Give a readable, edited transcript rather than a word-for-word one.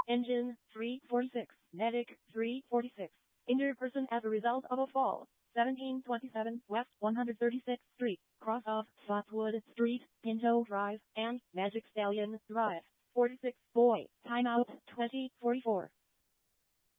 Engine 346, medic 346. Injured person as a result of a fall. 1727 West 136th Street, cross of Spotswood Street, Pinto Drive, and Magic Stallion Drive. 46 boy, timeout 2044.